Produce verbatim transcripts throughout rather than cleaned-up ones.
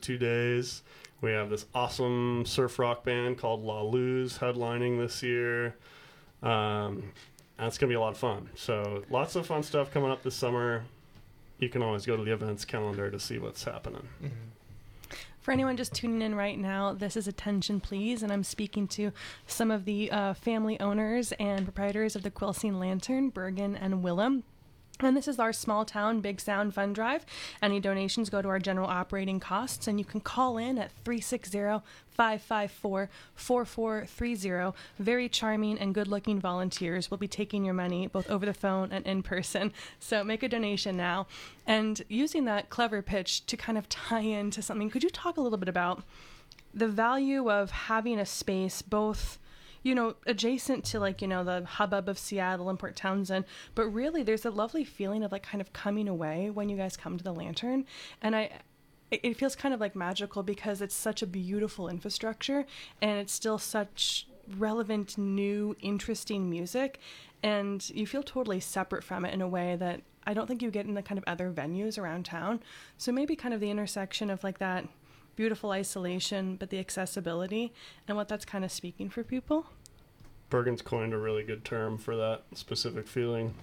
two days. We have this awesome surf rock band called La Luz headlining this year. Um, and it's going to be a lot of fun. So lots of fun stuff coming up this summer. You can always go to the events calendar to see what's happening. Mm-hmm. For anyone just tuning in right now, this is Attention Please, and I'm speaking to some of the uh, family owners and proprietors of the Quilcene Lantern, Bergen and Willem. And this is our small town, big sound fund drive. Any donations go to our general operating costs, and you can call in at three six zero, five five four, four four three zero. Very charming and good-looking volunteers will be taking your money both over the phone and in person. So make a donation now. And using that clever pitch to kind of tie into something, could you talk a little bit about the value of having a space both, you know, adjacent to, like, you know, the hubbub of Seattle and Port Townsend, but really there's a lovely feeling of, like, kind of coming away when you guys come to the Lantern. And I, it feels kind of, like, magical because it's such a beautiful infrastructure and it's still such relevant, new, interesting music. And you feel totally separate from it in a way that I don't think you get in the kind of other venues around town. So maybe kind of the intersection of, like, that beautiful isolation, but the accessibility and what that's kind of speaking for people. Bergen's coined a really good term for that specific feeling.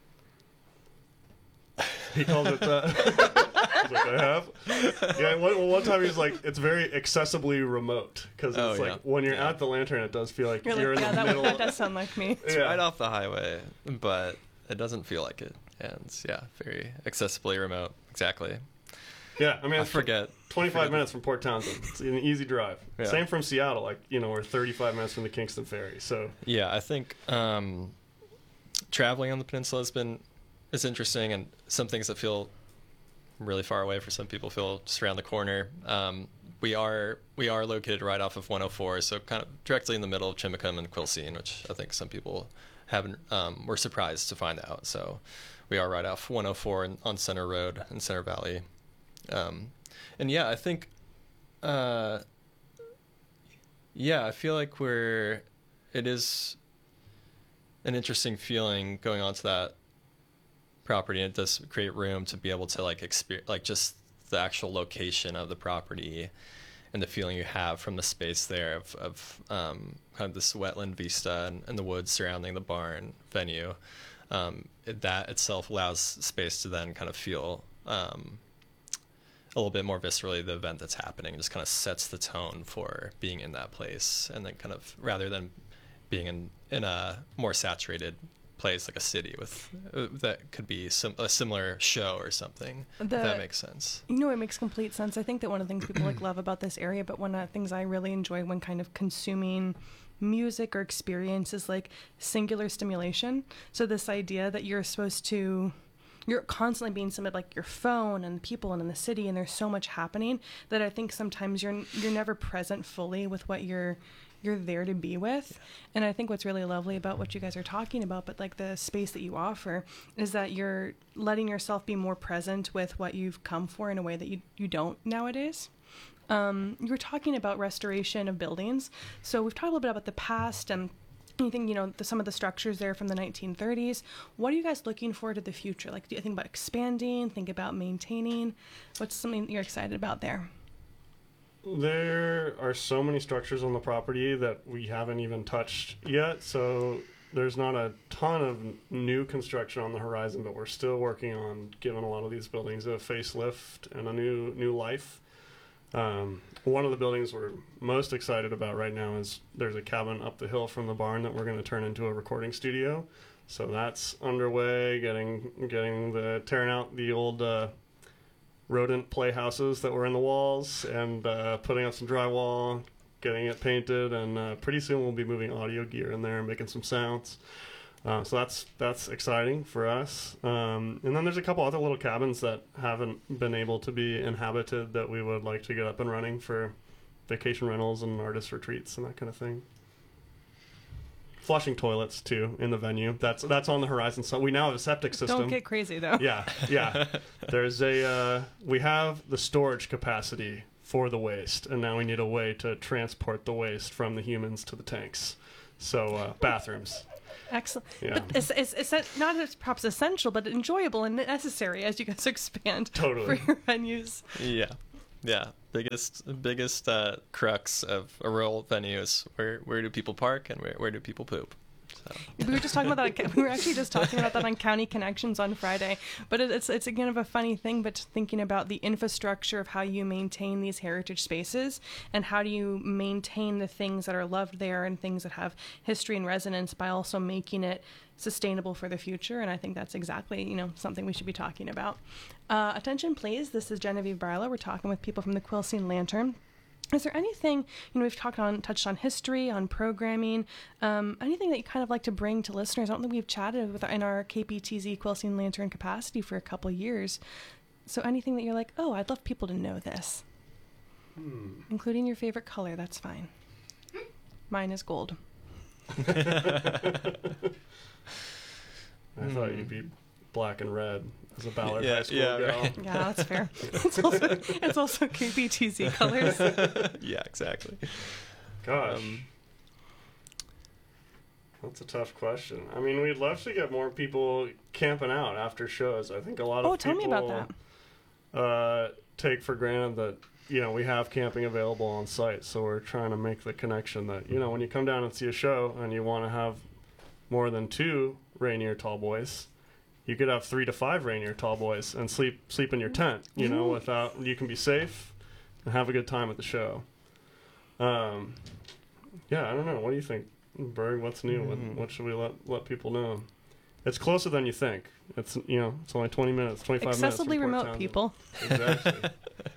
He called it that. I was like, I have? Yeah, one, well, one time he was like, it's very accessibly remote. Because it's oh, like, yeah. when you're yeah. at the Lantern, it does feel like you're, you're like, in yeah, the that, middle. That does sound like me. It's yeah. right off the highway, but it doesn't feel like it. And yeah, very accessibly remote. Exactly. Yeah, I mean, I forget. twenty-five forget. minutes from Port Townsend. It's an easy drive. Yeah. Same from Seattle, like, you know, we're thirty-five minutes from the Kingston Ferry. So yeah, I think um, traveling on the peninsula has been is interesting, and some things that feel really far away for some people feel just around the corner. Um, we are we are located right off of one oh four, so kind of directly in the middle of Chimacum and Quilcene, which I think some people haven't um, were surprised to find out. So we are right off one oh four in, on Center Road in Center Valley. Um, and yeah, I think, uh, yeah, I feel like we're, it is an interesting feeling going onto that property, and it does create room to be able to like experience, like just the actual location of the property and the feeling you have from the space there of, of um, kind of this wetland vista and, and the woods surrounding the barn venue. Um, it, that itself allows space to then kind of feel, um, a little bit more viscerally the event that's happening. It just kind of sets the tone for being in that place, and then kind of rather than being in in a more saturated place like a city with uh, that could be some, a similar show or something. The, if that makes sense. You know, it makes complete sense. I think that one of the things people like love about this area, but one of the things I really enjoy when kind of consuming music or experience is like singular stimulation. So this idea that you're supposed to, you're constantly being submitted like your phone and people and in the city, and there's so much happening that I think sometimes you're you're never present fully with what you're you're there to be with. And I think what's really lovely about what you guys are talking about, but like the space that you offer, is that you're letting yourself be more present with what you've come for in a way that you you don't nowadays. Um, you were talking about restoration of buildings, so we've talked a little bit about the past and anything, you know, the, some of the structures there from the nineteen thirties. What are you guys looking forward to the future? Like, do you think about expanding, think about maintaining? What's something that you're excited about there? There are so many structures on the property that we haven't even touched yet, so there's not a ton of new construction on the horizon, but we're still working on giving a lot of these buildings a facelift and a new new life. Um, one of the buildings we're most excited about right now is there's a cabin up the hill from the barn that we're going to turn into a recording studio. So that's underway, getting getting the tearing out the old uh, rodent playhouses that were in the walls and uh, putting up some drywall, getting it painted, and uh, pretty soon we'll be moving audio gear in there and making some sounds. Uh, so that's that's exciting for us. Um, and then there's a couple other little cabins that haven't been able to be inhabited that we would like to get up and running for vacation rentals and artist retreats and that kind of thing. Flushing toilets too in the venue. That's that's on the horizon. So we now have a septic system. Don't get crazy though. Yeah, yeah. There's a uh, we have the storage capacity for the waste, and now we need a way to transport the waste from the humans to the tanks. So uh, bathrooms. Excellent. Yeah. But it's, it's, it's not as perhaps essential, but enjoyable and necessary as you guys expand Totally. for your venues. Yeah. Yeah, biggest biggest uh, crux of a rural venue is where where do people park and where where do people poop? So. We were just talking about that. We were actually just talking about that on County Connections on Friday. But it, it's it's again of a funny thing. But thinking about the infrastructure of how you maintain these heritage spaces and how do you maintain the things that are loved there and things that have history and resonance by also making it sustainable for the future. And I think that's exactly, you know, something we should be talking about. Uh, attention, please. This is Genevieve Barlow. We're talking with people from the Quilcene Lantern. Is there anything, you know, we've talked on, touched on history, on programming, um, anything that you kind of like to bring to listeners? I don't think we've chatted with in our K P T Z Quilcene Lantern capacity for a couple of years. So anything that you're like, oh, I'd love people to know this, hmm. including your favorite color. That's fine. Mine is gold. I thought you'd be black and red as a Ballard yeah, High School yeah, girl. right. Yeah, that's fair. It's also it's also K P T Z colors. Yeah, exactly. Gosh. Um, That's a tough question. I mean, we'd love to get more people camping out after shows. I think a lot of oh, tell people me about that. Uh, take for granted that, you know, we have camping available on site. So we're trying to make the connection that, you know, when you come down and see a show and you want to have more than two Rainier Tall Boys, you could have three to five Rainier Tall Boys and sleep sleep in your tent, you know, Ooh. without, you can be safe and have a good time at the show. Um, yeah, I don't know. What do you think, Berg? What's new? What, Mm. what should we let let people know? It's closer than you think. It's, you know, it's only twenty minutes, twenty-five Accessibly minutes. remote, people. Exactly.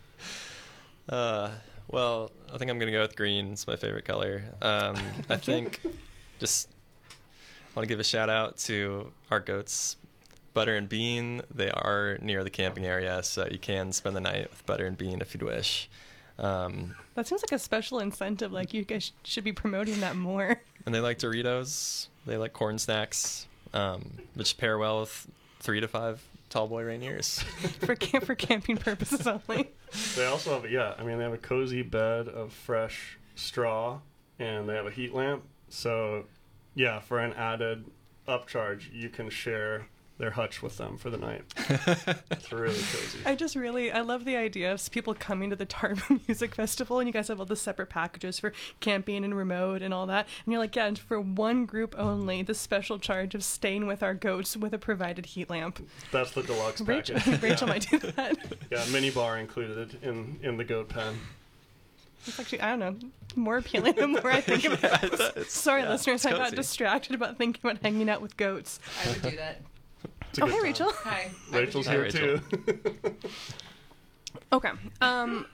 uh, well, I think I'm gonna go with green. It's my favorite color. Um, I think just want to give a shout out to our goats, Butter and Bean. They are near the camping area, so you can spend the night with Butter and Bean if you'd wish. Um, That seems like a special incentive. Like, you guys should be promoting that more. and they like Doritos. They like corn snacks, um, which pair well with three to five tall boy Rainiers. for camp for camping purposes only. They also have, yeah, I mean, they have a cozy bed of fresh straw, and they have a heat lamp. So, yeah, for an added upcharge, you can share their hutch with them for the night. It's really cozy. I just really, I love the idea of people coming to the Tarbo Music Festival, and you guys have all the separate packages for camping and remote and all that. And you're like, yeah, and for one group only, the special charge of staying with our goats with a provided heat lamp. That's the deluxe Rachel, package. Rachel yeah. might do that. Yeah, mini bar included in, in the goat pen. It's actually, I don't know, more appealing the more I think about it. Yeah, Sorry, yeah, listeners, I got cozy. distracted about thinking about hanging out with goats. I would do that. It's a Oh, good hey, time. Rachel. Hi. I would Rachel's do here that. too. Okay. Um,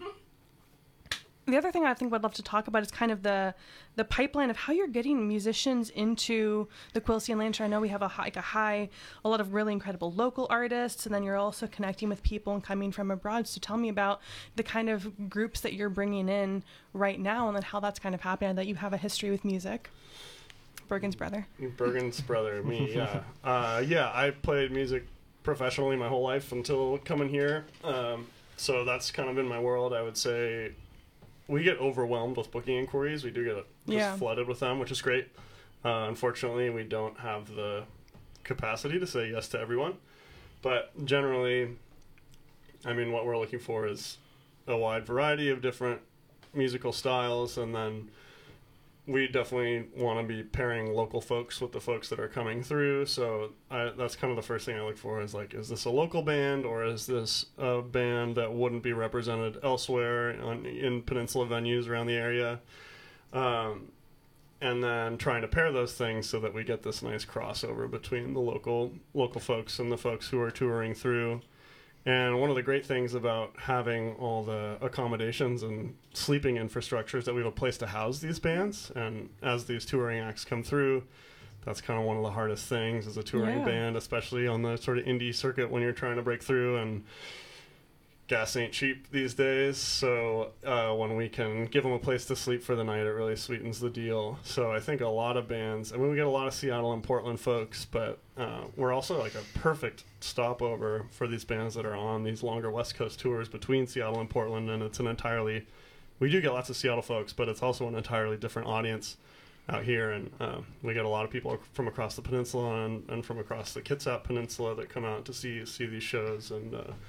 the other thing I think I'd love to talk about is kind of the the pipeline of how you're getting musicians into the Quilcene Lantern. I know we have a high, like a high, a lot of really incredible local artists, and then you're also connecting with people and coming from abroad. So tell me about the kind of groups that you're bringing in right now, and then how that's kind of happening. That you have a history with music. Bergen's brother. Bergen's brother, me, yeah. Uh, yeah, I played music professionally my whole life until coming here. Um, so that's kind of been my world. I would say we get overwhelmed with booking inquiries. We do get just Yeah. flooded with them, which is great. Uh, unfortunately, we don't have the capacity to say yes to everyone. But generally, I mean, what we're looking for is a wide variety of different musical styles, and then we definitely want to be pairing local folks with the folks that are coming through. So I, that's kind of the first thing I look for is like, is this a local band or is this a band that wouldn't be represented elsewhere on, in Peninsula venues around the area? Um, and then trying to pair those things so that we get this nice crossover between the local local folks and the folks who are touring through. And one of the great things about having all the accommodations and sleeping infrastructure is that we have a place to house these bands. And as these touring acts come through, that's kind of one of the hardest things as a touring Yeah. band, especially on the sort of indie circuit when you're trying to break through, and gas ain't cheap these days. So uh, when we can give them a place to sleep for the night, it really sweetens the deal. So I think a lot of bands, I mean, we get a lot of Seattle and Portland folks, but uh, we're also like a perfect stopover for these bands that are on these longer West Coast tours between Seattle and Portland. And it's an entirely, we do get lots of Seattle folks, but it's also an entirely different audience out here. And uh, we get a lot of people from across the peninsula and, and from across the Kitsap Peninsula that come out to see see these shows. And uh,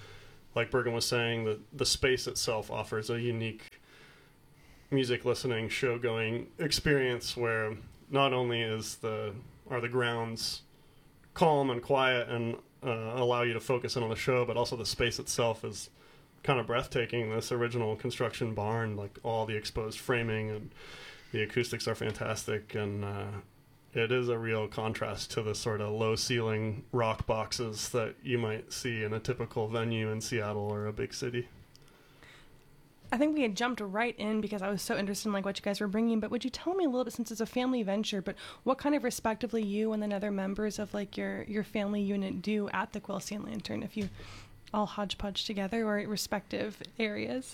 like Bergen was saying, the the space itself offers a unique music listening, show going experience where not only is the are the grounds calm and quiet and uh, allow you to focus in on the show, but also the space itself is kind of breathtaking. This original construction barn, like all the exposed framing and the acoustics are fantastic, and uh, it is a real contrast to the sort of low ceiling rock boxes that you might see in a typical venue in Seattle or a big city. I think we had jumped right in because I was so interested in like what you guys were bringing, but would you tell me a little bit, since it's a family venture, but what kind of respectively you and then other members of like your, your family unit do at the Quilcene and Lantern, if you all hodgepodge together or respective areas?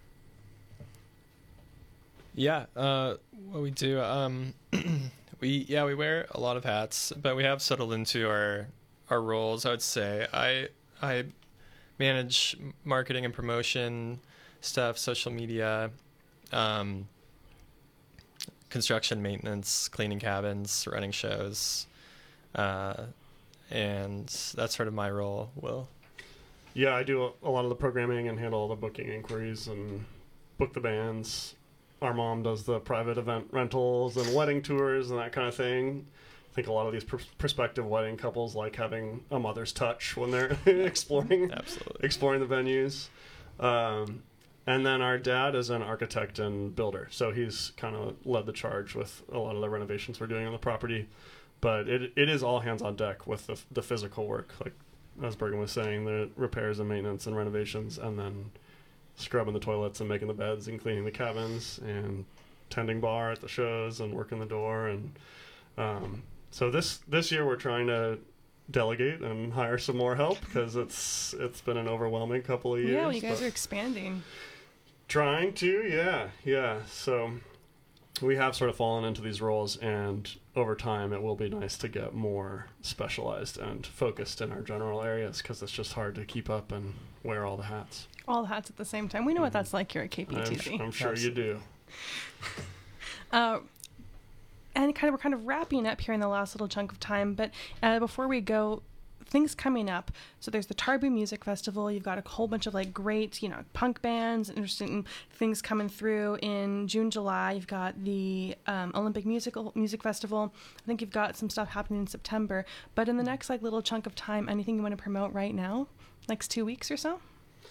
Yeah, uh, what we do, um, we yeah we wear a lot of hats, but we have settled into our our roles. I would say I I manage marketing and promotion stuff, social media, um, construction maintenance, cleaning cabins, running shows, uh, and that's sort of my role. Will. Yeah, I do a, a lot of the programming and handle all the booking inquiries and book the bands. Our mom does the private event rentals and wedding tours and that kind of thing. I think a lot of these pr- prospective wedding couples like having a mother's touch when they're exploring Absolutely. exploring the venues. Um, and then our dad is an architect and builder, so he's kind of led the charge with a lot of the renovations we're doing on the property. But it it is all hands on deck with the the physical work, like as Bergen was saying, the repairs and maintenance and renovations, and then scrubbing the toilets and making the beds and cleaning the cabins and tending bar at the shows and working the door. And um, so this this year we're trying to delegate and hire some more help because it's it's been an overwhelming couple of years. Yeah, well, you guys are expanding. Trying to, yeah, yeah. So we have sort of fallen into these roles, and over time it will be nice to get more specialized and focused in our general areas because it's just hard to keep up and wear all the hats. All the hats at the same time. We know what that's like here at K P T V. I'm, I'm sure Absolutely. you do. Uh, and kind of we're kind of wrapping up here in the last little chunk of time, but uh, before we go, things coming up. So there's the Tarbu Music Festival. You've got a whole bunch of like great, you know, punk bands, interesting things coming through in June, July. You've got the um, Olympic Musical Music Festival. I think you've got some stuff happening in September. But in the next like little chunk of time, anything you want to promote right now? Next two weeks or so?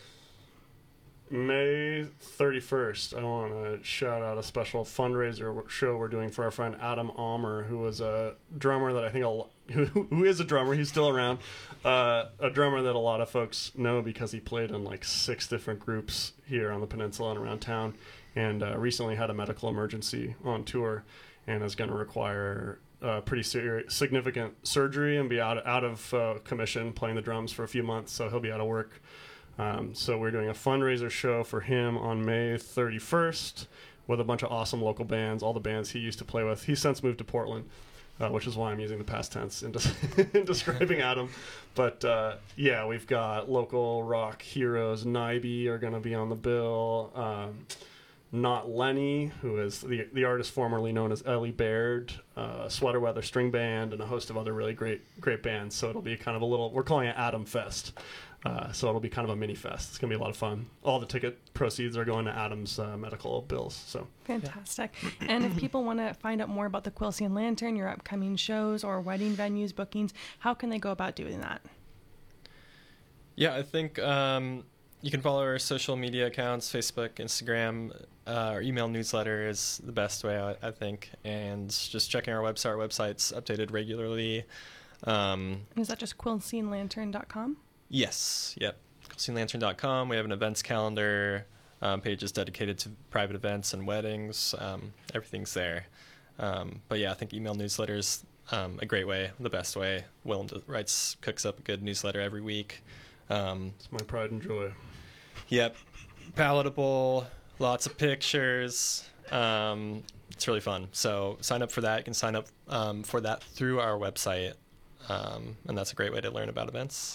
May thirty-first, I want to shout out a special fundraiser show we're doing for our friend Adam Almer, who was a drummer that I think, a, who, who is a drummer, he's still around, uh, a drummer that a lot of folks know because he played in like six different groups here on the peninsula and around town, and uh, recently had a medical emergency on tour and is going to require uh, pretty ser- significant surgery and be out, out of uh, commission playing the drums for a few months, so he'll be out of work. Um, so we're doing a fundraiser show for him on May thirty-first with a bunch of awesome local bands, all the bands he used to play with. He's since moved to Portland, uh, which is why I'm using the past tense in, des- in describing Adam. But uh, yeah, we've got local rock heroes. Naibi are going to be on the bill. Um, Not Lenny, who is the the artist formerly known as Ellie Baird, uh, Sweater Weather String Band, and a host of other really great great bands. So it'll be kind of a little, we're calling it Adam Fest. Uh, so it'll be kind of a mini fest. It's going to be a lot of fun. All the ticket proceeds are going to Adam's uh, medical bills. So Fantastic. And if people want to find out more about the Quilcene Lantern, your upcoming shows or wedding venues, bookings, how can they go about doing that? Yeah, I think um, you can follow our social media accounts, Facebook, Instagram. Uh, our email newsletter is the best way, I, I think. And just checking our website. Our website's updated regularly. Um, Is that just quilcene lantern dot com? Yes, yep. quilcene lantern dot com. We have an events calendar, um, pages dedicated to private events and weddings. Um, everything's there. Um, but yeah, I think email newsletters um, a great way, the best way. Willem writes, cooks up a good newsletter every week. Um, it's my pride and joy. Yep, palatable, lots of pictures. Um, it's really fun. So sign up for that. You can sign up um, for that through our website, um, and that's a great way to learn about events.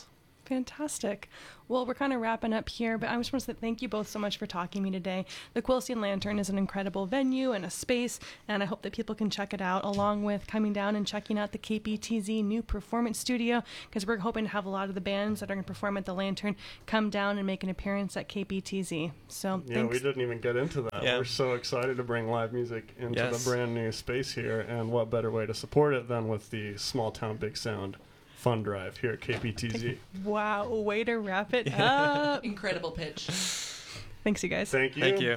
Fantastic. Well, we're kind of wrapping up here, but I just want to say thank you both so much for talking to me today. The Quilcene Lantern is an incredible venue and a space, and I hope that people can check it out, along with coming down and checking out the K P T Z new performance studio, because we're hoping to have a lot of the bands that are going to perform at the Lantern come down and make an appearance at K P T Z. So yeah, thanks. we didn't even get into that. Yeah. We're so excited to bring live music into Yes. the brand new space here, and what better way to support it than with the Small Town Big Sound Fund Drive here at K P T Z. Wow, way to wrap it up. Incredible pitch. Thanks, you guys. Thank you. Thank you.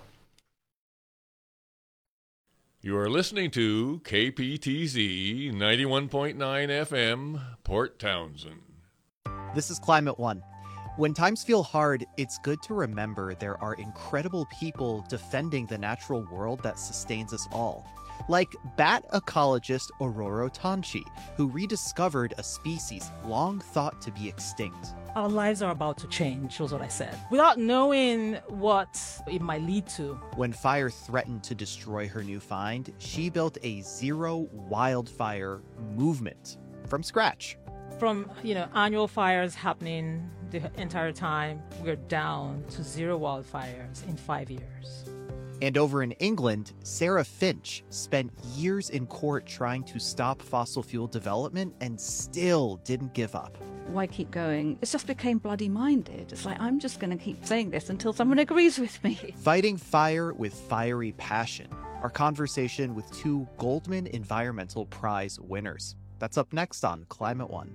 You are listening to K P T Z ninety-one point nine F M, Port Townsend. This is Climate One. When times feel hard, it's good to remember there are incredible people defending the natural world that sustains us all. Like bat ecologist Aurora Tanchi, who rediscovered a species long thought to be extinct. Our lives are about to change, was what I said, without knowing what it might lead to. When fire threatened to destroy her new find, she built a zero wildfire movement from scratch. From, you know, annual fires happening the entire time, we're down to zero wildfires in five years. And over in England, Sarah Finch spent years in court trying to stop fossil fuel development and still didn't give up. Why keep going? It just became bloody minded. It's like, I'm just going to keep saying this until someone agrees with me. Fighting fire with fiery passion. Our conversation with two Goldman Environmental Prize winners. That's up next on Climate One.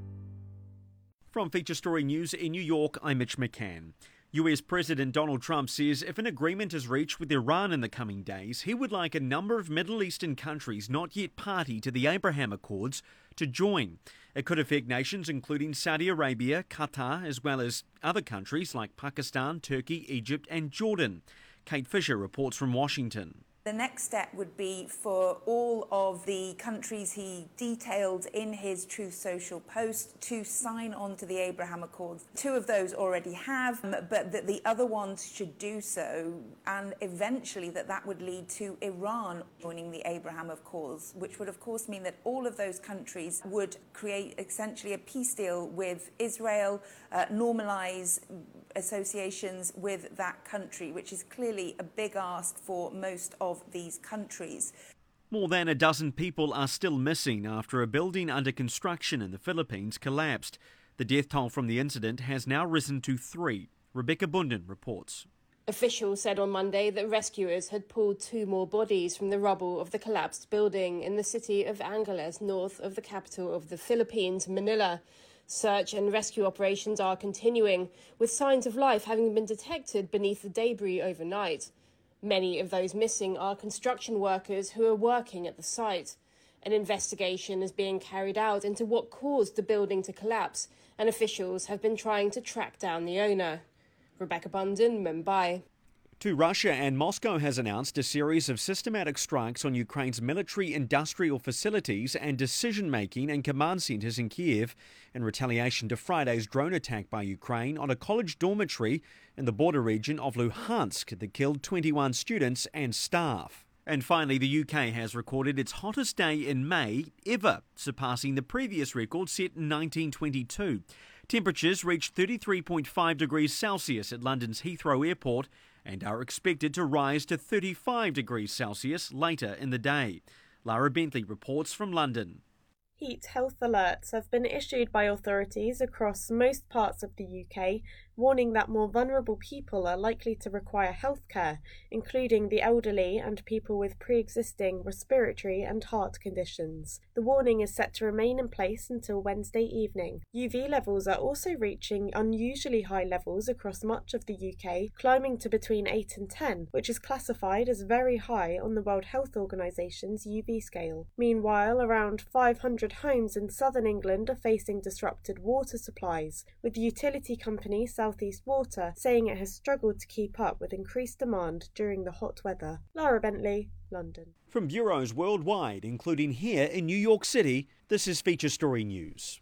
From Feature Story News in New York, I'm Mitch McCann. U S President Donald Trump says if an agreement is reached with Iran in the coming days, he would like a number of Middle Eastern countries not yet party to the Abraham Accords to join. It could affect nations including Saudi Arabia, Qatar, as well as other countries like Pakistan, Turkey, Egypt and Jordan. Kate Fisher reports from Washington. The next step would be for all of the countries he detailed in his Truth Social post to sign on to the Abraham Accords. Two of those already have, but that the other ones should do so, and eventually that that would lead to Iran joining the Abraham Accords, which would of course mean that all of those countries would create essentially a peace deal with Israel, uh, normalize associations with that country, which is clearly a big ask for most of these countries. More than a dozen people are still missing after a building under construction in the Philippines collapsed. The death toll from the incident has now risen to three. Rebecca Bunden reports. Officials said on Monday that rescuers had pulled two more bodies from the rubble of the collapsed building in the city of Angeles, north of the capital of the Philippines, Manila. Search and rescue operations are continuing, with signs of life having been detected beneath the debris overnight. Many of those missing are construction workers who are working at the site. An investigation is being carried out into what caused the building to collapse, and officials have been trying to track down the owner. Rebecca Bunden, Mumbai. To Russia, and Moscow has announced a series of systematic strikes on Ukraine's military industrial facilities and decision-making and command centres in Kiev in retaliation to Friday's drone attack by Ukraine on a college dormitory in the border region of Luhansk that killed twenty-one students and staff. And finally, the U K has recorded its hottest day in May ever, surpassing the previous record set in nineteen twenty-two. Temperatures reached thirty-three point five degrees Celsius at London's Heathrow Airport and are expected to rise to thirty-five degrees Celsius later in the day. Lara Bentley reports from London. Heat health alerts have been issued by authorities across most parts of the U K, warning that more vulnerable people are likely to require healthcare, including the elderly and people with pre-existing respiratory and heart conditions. The warning is set to remain in place until Wednesday evening. U V levels are also reaching unusually high levels across much of the U K, climbing to between eight and ten, which is classified as very high on the World Health Organization's U V scale. Meanwhile, around five hundred homes in southern England are facing disrupted water supplies, with the utility company South East Water saying it has struggled to keep up with increased demand during the hot weather. Lara Bentley, London. From bureaus worldwide, including here in New York City, this is Feature Story News.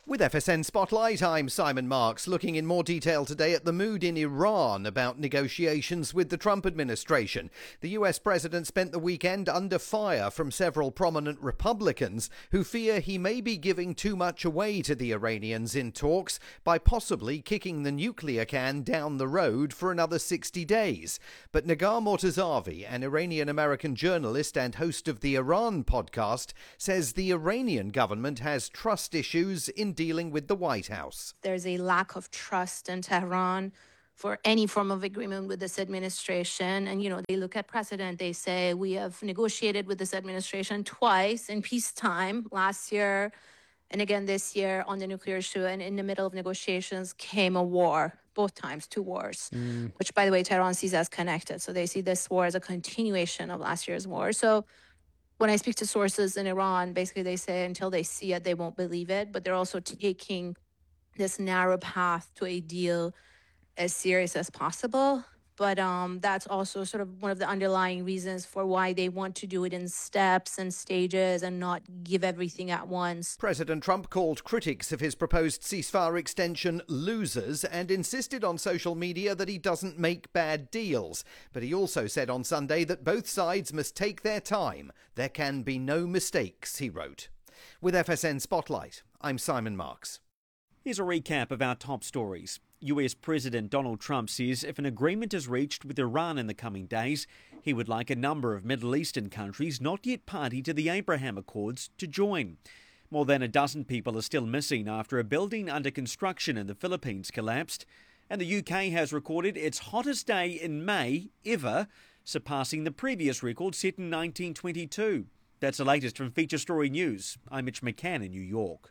With F S N Spotlight, I'm Simon Marks, looking in more detail today at the mood in Iran about negotiations with the Trump administration. The U S president spent the weekend under fire from several prominent Republicans who fear he may be giving too much away to the Iranians in talks by possibly kicking the nuclear can down the road for another sixty days. But Nagar Mortazavi, an Iranian-American journalist and host of the Iran podcast, says the Iranian government has trust issues in dealing with the White House. There's a lack of trust in Tehran for any form of agreement with this administration. And, you know, they look at precedent. They say we have negotiated with this administration twice in peacetime last year and again this year on the nuclear issue. And in the middle of negotiations came a war, both times, two wars, mm. which, by the way, Tehran sees as connected. So they see this war as a continuation of last year's war. So when I speak to sources in Iran, basically they say until they see it, they won't believe it. But they're also taking this narrow path to a deal as serious as possible. But um, that's also sort of one of the underlying reasons for why they want to do it in steps and stages and not give everything at once. President Trump called critics of his proposed ceasefire extension losers and insisted on social media that he doesn't make bad deals. But he also said on Sunday that both sides must take their time. There can be no mistakes, he wrote. With F S N Spotlight, I'm Simon Marks. Here's a recap of our top stories. U S President Donald Trump says if an agreement is reached with Iran in the coming days, he would like a number of Middle Eastern countries not yet party to the Abraham Accords to join. More than a dozen people are still missing after a building under construction in the Philippines collapsed. And the U K has recorded its hottest day in May ever, surpassing the previous record set in nineteen twenty-two. That's the latest from Feature Story News. I'm Mitch McCann in New York.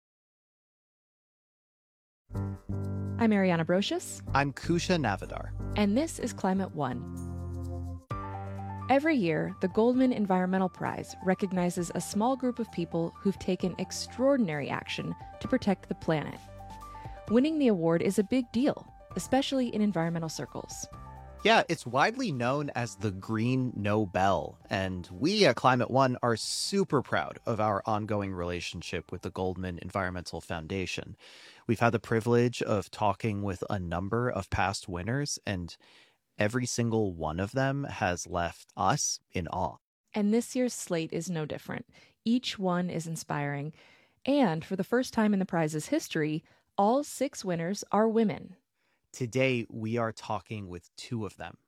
I'm Ariana Brocious. I'm Kusha Navadar. And this is Climate One. Every year, the Goldman Environmental Prize recognizes a small group of people who've taken extraordinary action to protect the planet. Winning the award is a big deal, especially in environmental circles. Yeah, it's widely known as the Green Nobel, and we at Climate One are super proud of our ongoing relationship with the Goldman Environmental Foundation. We've had the privilege of talking with a number of past winners, and every single one of them has left us in awe. And this year's slate is no different. Each one is inspiring, and for the first time in the prize's history, all six winners are women. Today, we are talking with two of them.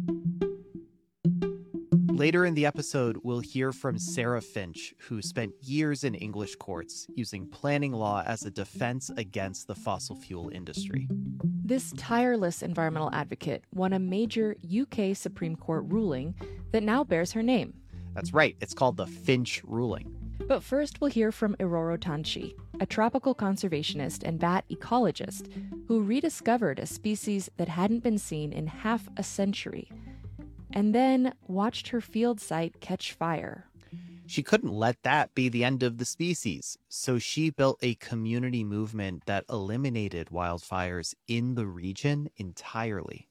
Later in the episode, we'll hear from Sarah Finch, who spent years in English courts using planning law as a defense against the fossil fuel industry. This tireless environmental advocate won a major U K Supreme Court ruling that now bears her name. That's right. It's called the Finch ruling. But first, we'll hear from Iroro Tanchi, a tropical conservationist and bat ecologist who rediscovered a species that hadn't been seen in half a century, and then watched her field site catch fire. She couldn't let that be the end of the species, so she built a community movement that eliminated wildfires in the region entirely.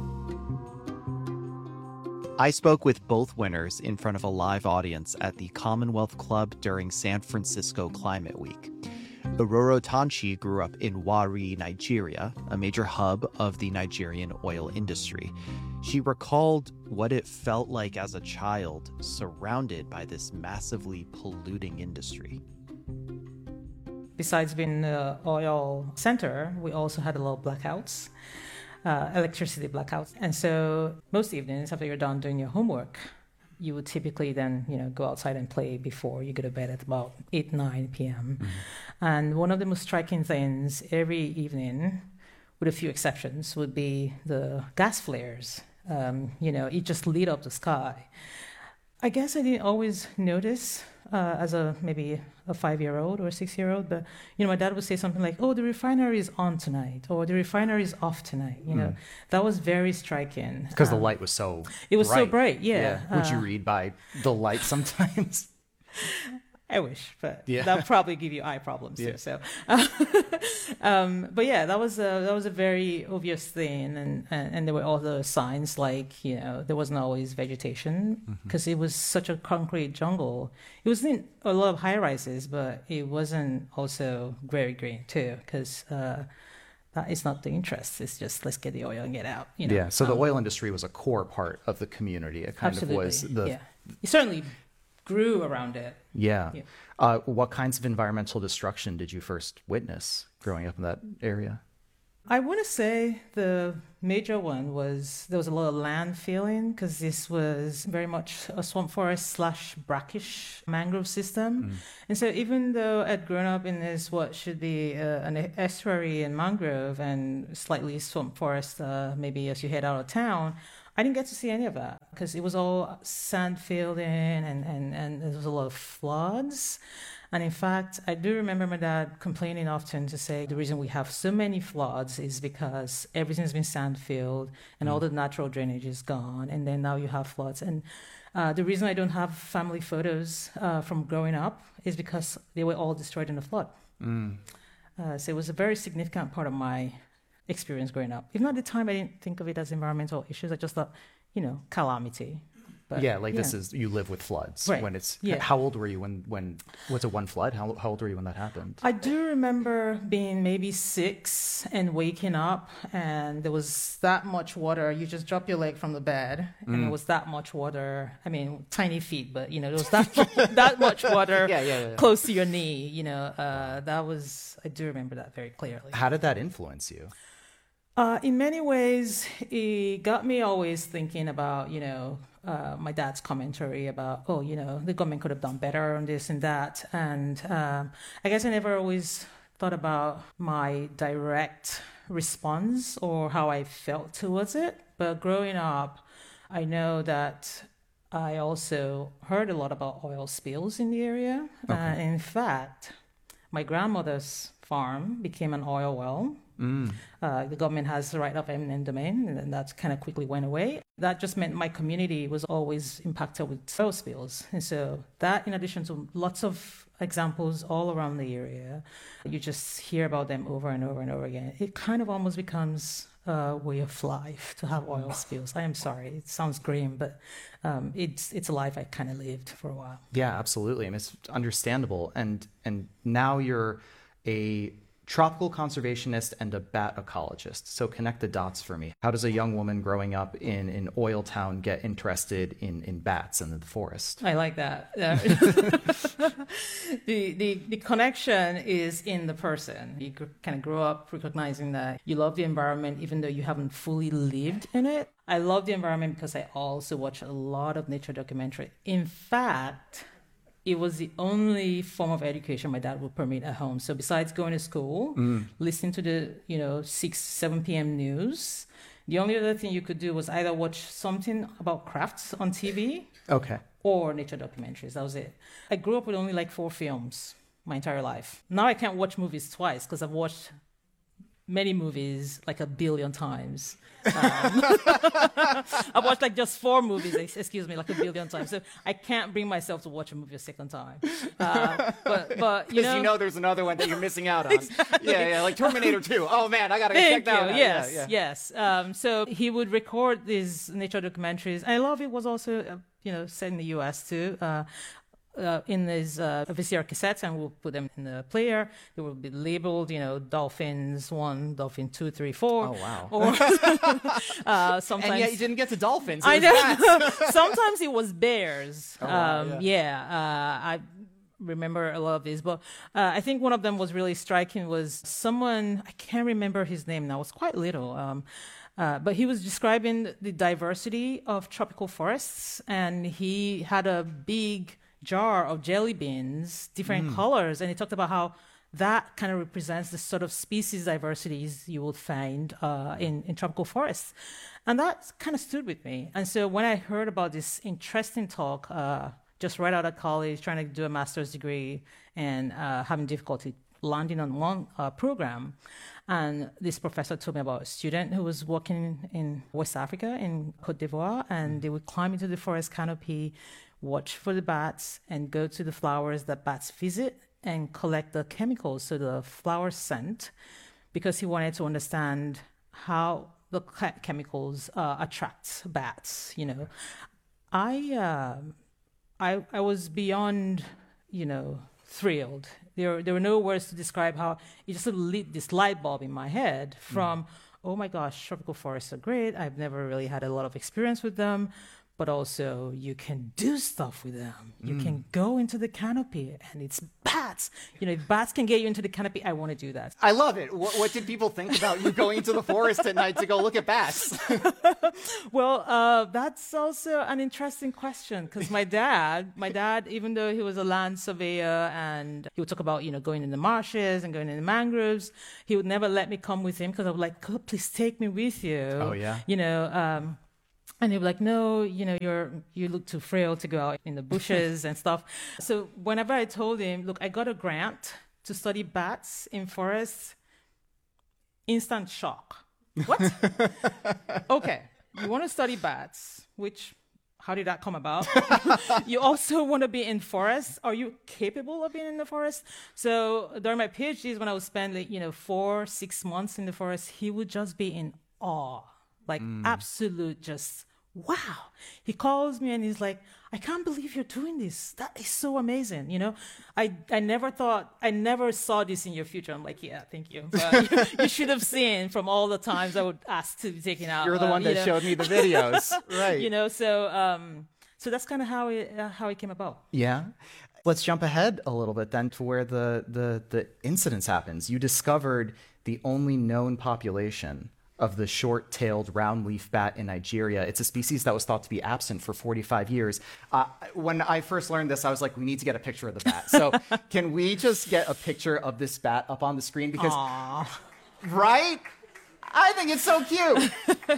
I spoke with both winners in front of a live audience at the Commonwealth Club during San Francisco Climate Week. Iroro Tanchi grew up in Warri, Nigeria, a major hub of the Nigerian oil industry. She recalled what it felt like as a child surrounded by this massively polluting industry. Besides being an oil center, we also had a lot of blackouts. Uh, electricity blackouts. And so most evenings after you're done doing your homework, you would typically then, you know, go outside and play before you go to bed at about eight, nine p.m. Mm-hmm. And one of the most striking things every evening, with a few exceptions, would be the gas flares. Um, you know, it just lit up the sky. I guess I didn't always notice uh, as a maybe a five-year-old or a six-year-old, but, you know, my dad would say something like, oh, the refinery is on tonight, or the refinery is off tonight, you mm. know. That was very striking. Because um, the light light was so It was bright. so bright, yeah. yeah. Would uh, you read by the light sometimes? I wish, but Yeah. that'll probably give you eye problems Yeah. too. So, um, but yeah, that was a that was a very obvious thing, and, and, and there were other signs like you know there wasn't always vegetation because it was such a concrete jungle. It wasn't a lot of high rises, but it wasn't also very green too because. Uh, That is not the interest. It's just let's get the oil and get out. You know? Yeah. So the Um, oil industry was a core part of the community. It kind absolutely. of was the. Yeah. It certainly grew around it. Yeah. Yeah. Uh, what kinds of environmental destruction did you first witness growing up in that area? I want to say the major one was there was a lot of land filling because this was very much a swamp forest slash brackish mangrove system. Mm. And so even though I'd grown up in this what should be uh, an estuary and mangrove and slightly swamp forest uh, maybe as you head out of town, I didn't get to see any of that because it was all sand filled in and, and, and there was a lot of floods. And in fact, I do remember my dad complaining often to say the reason we have so many floods is because everything's been sand filled and mm. all the natural drainage is gone. And then now you have floods. And uh, the reason I don't have family photos uh, from growing up is because they were all destroyed in the flood. Mm. Uh, so it was a very significant part of my experience growing up. Even at the time, I didn't think of it as environmental issues. I just thought, you know, calamity. But, yeah, like yeah. this is you live with floods Right. when it's. Yeah. How old were you when when was it one flood? How how old were you when that happened? I do remember being maybe six and waking up, and there was that much water. You just drop your leg from the bed, and Mm. there was that much water. I mean, tiny feet, but you know, there was that that much water Yeah, yeah, yeah. close to your knee. You know, uh, that was I do remember that very clearly. How did that influence you? Uh, in many ways, it got me always thinking about, you know, uh, my dad's commentary about, oh, you know, the government could have done better on this and that. And um, I guess I never always thought about my direct response or how I felt towards it. But growing up, I know that I also heard a lot about oil spills in the area. Okay. Uh, in fact, my grandmother's farm became an oil well. Mm. Uh, the government has the right of eminent domain, and that kind of quickly went away. That just meant my community was always impacted with oil spills. And so that, in addition to lots of examples all around the area, you just hear about them over and over and over again. It kind of almost becomes a way of life to have oil spills. I am sorry, it sounds grim, but um, it's it's a life I kind of lived for a while. Yeah, absolutely. I mean, it's understandable. And and now you're a tropical conservationist and a bat ecologist. So connect the dots for me. How does a young woman growing up in an oil town get interested in, in bats and in the forest? I like that. Uh, the, the the connection is in the person. You gr- kind of grow up recognizing that you love the environment even though you haven't fully lived in it. I love the environment because I also watch a lot of nature documentary. In fact, it was the only form of education my dad would permit at home. So besides going to school, Mm. listening to the, you know, six, seven p.m. news, the only other thing you could do was either watch something about crafts on T V Okay. or nature documentaries. That was it. I grew up with only like four films my entire life. Now I can't watch movies twice because I've watched many movies like a billion times. Um, I've watched like just four movies, excuse me, like a billion times. So I can't bring myself to watch a movie a second time. Uh, but, but you know, you know there's another one that you're missing out on. Exactly. Yeah, yeah, like Terminator two. Oh man, I gotta go Thank check that you. out. Yes, Yeah, yeah. yes. Um, so he would record these nature documentaries. I love it was also, uh, you know, set in the U S too. Uh, uh, in these uh, V C R cassettes, and we'll put them in the player. They will be labeled, you know, dolphins one, dolphin two, three, four. Oh wow! Or uh, sometimes, and yet you didn't get to dolphins. I It was know. bats. Sometimes it was bears. Oh, wow, um, yeah. yeah, uh, I remember a lot of these, but uh, I think one of them was really striking. Was someone, I can't remember his name now. I was quite little. Um, Uh, but he was describing the diversity of tropical forests, and he had a big jar of jelly beans, different Mm. colors, and he talked about how that kind of represents the sort of species diversities you would find uh, in, in tropical forests. And that kind of stood with me. And so when I heard about this interesting talk, uh, just right out of college, trying to do a master's degree and uh, having difficulty landing on one uh, program, and this professor told me about a student who was working in West Africa, in Cote d'Ivoire, and they would climb into the forest canopy, watch for the bats, and go to the flowers that bats visit and collect the chemicals, so the flower scent, because he wanted to understand how the chemicals uh, attract bats. You know, I, uh, I, I was beyond, you know, thrilled. There, there were no words to describe how it just sort of lit this light bulb in my head from, mm. oh my gosh, tropical forests are great. I've never really had a lot of experience with them. But also, you can do stuff with them. You mm. can go into the canopy, and it's bats. You know, if bats can get you into the canopy, I want to do that. I love it. What, what did people think about you going into the forest at night to go look at bats? Well, uh, that's also an interesting question, because my dad, my dad, even though he was a land surveyor and he would talk about, you know, going in the marshes and going in the mangroves, he would never let me come with him because I was like, God, please take me with you. Oh, yeah. You know, um, and they'd be like, no, you know, you're you look too frail to go out in the bushes and stuff. So whenever I told him, look, I got a grant to study bats in forests, instant shock. What? Okay, you want to study bats, which, how did that come about? You also want to be in forests. Are you capable of being in the forest? So during my PhDs, when I would spend, like, you know, four, six months in the forest, he would just be in awe. Like mm. absolute just, wow. He calls me and he's like, I can't believe you're doing this. That is so amazing. You know, I, I never thought, I never saw this in your future. I'm like, yeah, thank you. But you, you should have seen from all the times I would ask to be taken out. You're the one um, that know. showed me the videos. Right. You know, so um, so that's kind of how it, uh, how it came about. Yeah. Let's jump ahead a little bit then to where the, the, the incidence happens. You discovered the only known population of the short-tailed round-leaf bat in Nigeria. It's a species that was thought to be absent for forty-five years. Uh, when I first learned this, I was like, we need to get a picture of the bat. So can we just get a picture of this bat up on the screen? Because, Aww. Right? I think it's so cute.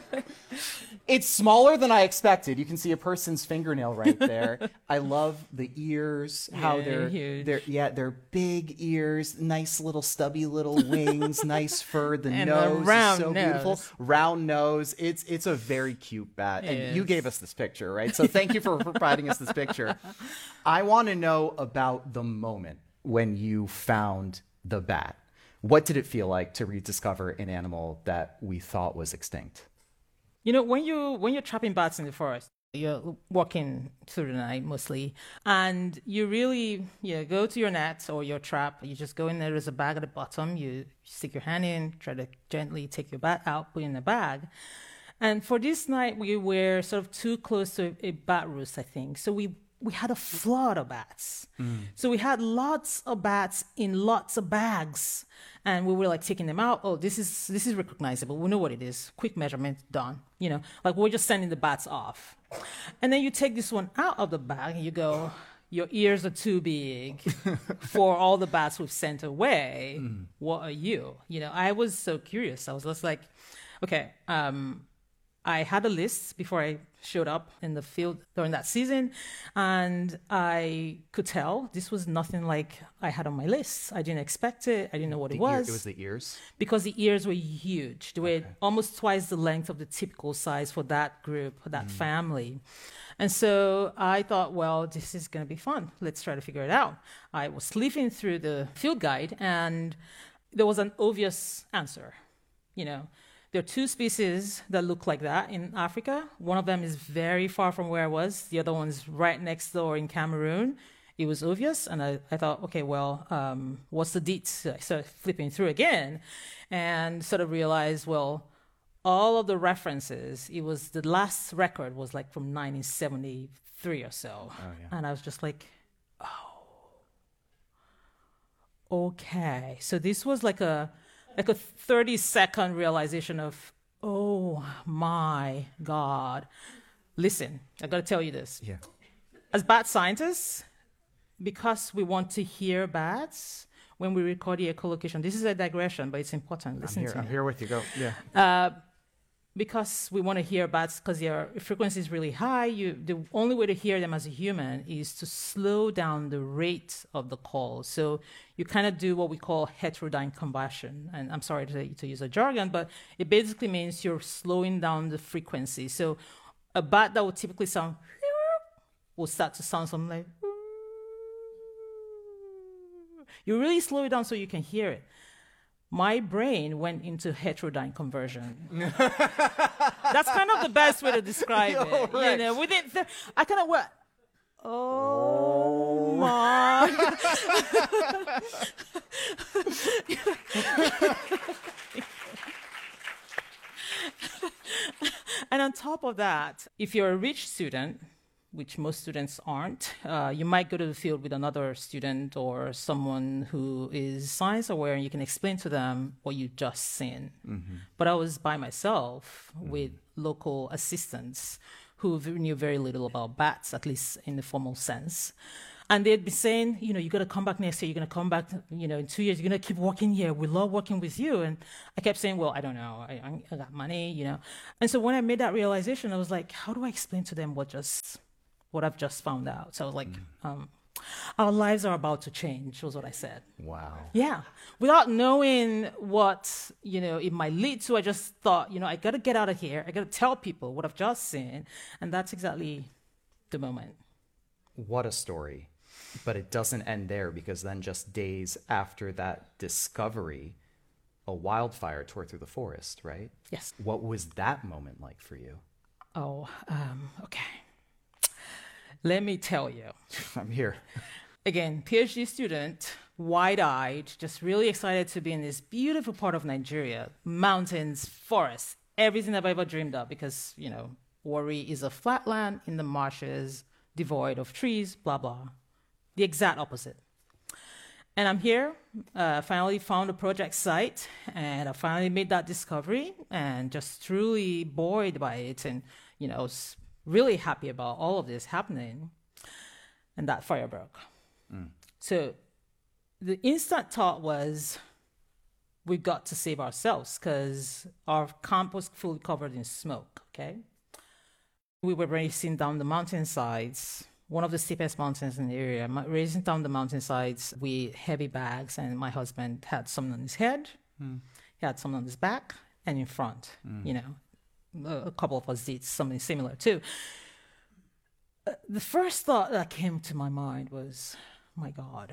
It's smaller than I expected. You can see a person's fingernail right there. I love the ears, how yeah, they're, huge. they're, yeah, they're big ears, nice little stubby little wings, nice fur. The and nose round is so nose. beautiful. Round nose. It's it's a very cute bat. It and is. You gave us this picture, right? So thank you for providing us this picture. I want to know about the moment when you found the bat. What did it feel like to rediscover an animal that we thought was extinct? You know, when you when you're trapping bats in the forest, you're walking through the night mostly, and you really, you know, go to your net or your trap. You just go in there. There's a bag at the bottom. You stick your hand in, try to gently take your bat out, put it in the bag. And for this night, we were sort of too close to a, a bat roost, I think. So we we had a flood of bats. Mm. So we had lots of bats in lots of bags. And we were like taking them out. Oh, this is this is recognizable. We know what it is. Quick measurement, done. You know, like we're just sending the bats off. And then you take this one out of the bag and you go, your ears are too big for all the bats we've sent away. Mm. What are you? You know, I was so curious. I was just like, okay, um, I had a list before I showed up in the field during that season, and I could tell this was nothing like I had on my list. I didn't expect it. I didn't know what the it was. Ear, it was the ears? Because the ears were huge. They were Okay. almost twice the length of the typical size for that group, for that mm. family. And so I thought, well, this is going to be fun. Let's try to figure it out. I was leafing through the field guide, and there was an obvious answer, you know. There are two species that look like that in Africa. One of them is very far from where I was. The other one's right next door in Cameroon. It was obvious, and I, I thought, okay, well, um, what's the deets? So I started flipping through again and sort of realized, well, all of the references, it was the last record was like from nineteen seventy-three or so. Oh, yeah. And I was just like, oh, okay. So this was like a like a thirty second realization of, oh my God. Listen, I got to tell you this. Yeah. As bat scientists, because we want to hear bats when we record the echolocation, this is a digression, but it's important. Listen I'm here, to I'm me. here with you. Go. Yeah. Uh, because we want to hear bats because their frequency is really high, you the only way to hear them as a human is to slow down the rate of the call. So you kind of do what we call heterodyne combustion. And I'm sorry to, to use a jargon, but it basically means you're slowing down the frequency. So a bat that would typically sound will start to sound something like, you really slow it down so you can hear it. My brain went into heterodyne conversion. That's kind of the best way to describe Yo, it. right. You know, within th- I kind of went, oh, my. And on top of that, if you're a rich student, which most students aren't, uh, you might go to the field with another student or someone who is science aware, and you can explain to them what you've just seen. Mm-hmm. But I was by myself with local assistants who v- knew very little about bats, at least in the formal sense. And they'd be saying, you know, you got to come back next year. You're going to come back, you know, in two years. You're going to keep working here. We love working with you. And I kept saying, well, I don't know. I, I got money, you know. And so when I made that realization, I was like, how do I explain to them what just... what I've just found out? So I was like, mm. um, our lives are about to change, was what I said. Wow. Yeah. Without knowing what, you know, it might lead to, I just thought, you know, I got to get out of here. I got to tell people what I've just seen. And that's exactly the moment. What a story. But it doesn't end there, because then just days after that discovery, a wildfire tore through the forest, right? Yes. What was that moment like for you? Oh, um, okay. Let me tell you. I'm here. Again, PhD student, wide-eyed, just really excited to be in this beautiful part of Nigeria. Mountains, forests, everything I've ever dreamed of, because, you know, Warri is a flatland in the marshes, devoid of trees, blah, blah. The exact opposite. And I'm here, uh, finally found a project site, and I finally made that discovery, and just truly buoyed by it, and, you know, really happy about all of this happening. And that fire broke. Mm. So the instant thought was, we got to save ourselves, because our camp was fully covered in smoke, okay? We were racing down the mountainsides, one of the steepest mountains in the area, racing down the mountainsides with heavy bags, and my husband had some on his head, mm. he had some on his back, and in front, mm. you know. A couple of us did something similar too. Uh, the first thought that came to my mind was, my God.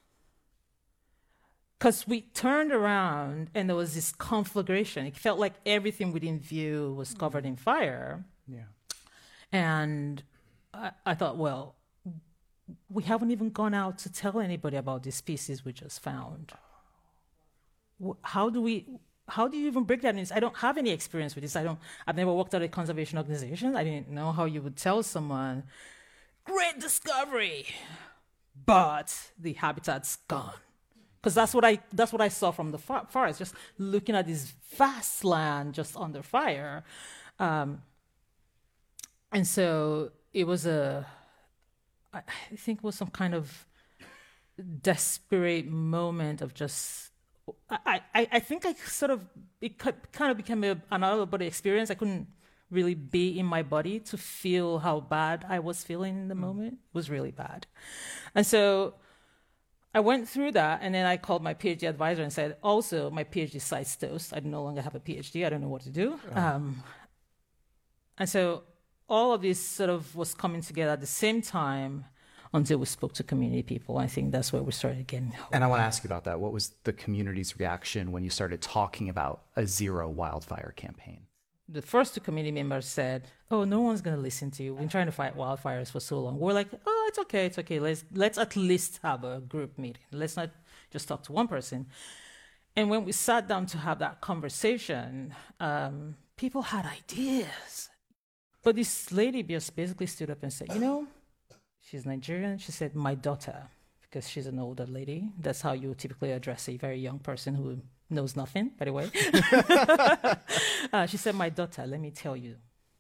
Because we turned around and there was this conflagration. It felt like everything within view was covered in fire. Yeah. And I, I thought, well, we haven't even gone out to tell anybody about this species we just found. How do we... How do you even break that news? I don't have any experience with this. I don't, I've never worked at a conservation organization. I didn't know how you would tell someone, great discovery, but the habitat's gone. Because that's what I that's what I saw from the forest, just looking at this vast land just under fire. Um, and so it was a, I think it was some kind of desperate moment of just, I, I, I think I sort of, it kind of became a, an out-of-body experience. I couldn't really be in my body to feel how bad I was feeling in the mm. moment. It was really bad. And so I went through that, and then I called my PhD advisor and said, also, my PhD site's toast. I no longer have a PhD. I don't know what to do. Oh. Um, and so all of this sort of was coming together at the same time until we spoke to community people. I think that's where we started getting hope. And I want to ask you about that. What was the community's reaction when you started talking about a zero wildfire campaign? The first two community members said, oh, no one's going to listen to you. We've been trying to fight wildfires for so long. We're like, oh, it's okay, it's okay. Let's, let's at least have a group meeting. Let's not just talk to one person. And when we sat down to have that conversation, um, people had ideas. But this lady just basically stood up and said, you know, she's Nigerian. She said, my daughter, because she's an older lady. That's how you typically address a very young person who knows nothing, by the way. uh, she said, my daughter, let me tell you.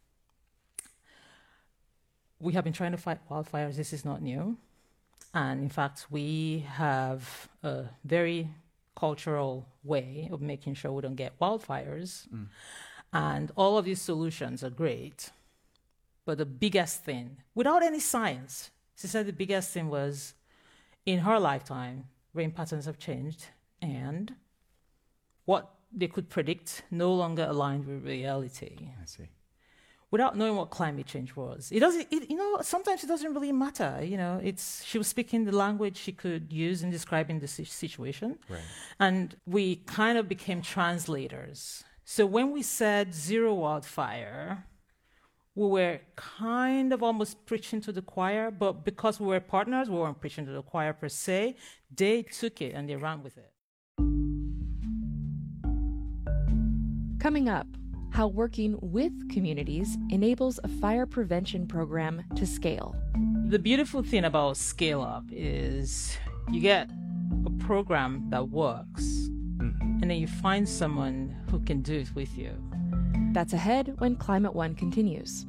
We have been trying to fight wildfires. This is not new. And in fact, we have a very cultural way of making sure we don't get wildfires. Mm. And all of these solutions are great. But the biggest thing, without any science, she said the biggest thing was, in her lifetime, rain patterns have changed, and what they could predict no longer aligned with reality. I see. Without knowing what climate change was, it doesn't. It, you know, sometimes it doesn't really matter. You know, it's she was speaking the language she could use in describing the situation, Right. and we kind of became translators. So when we said zero wildfire, we were kind of almost preaching to the choir, but because we were partners, we weren't preaching to the choir per se. They took it and they ran with it. Coming up, how working with communities enables a fire prevention program to scale. The beautiful thing about Scale Up is you get a program that works, and then you find someone who can do it with you. That's ahead when Climate One continues.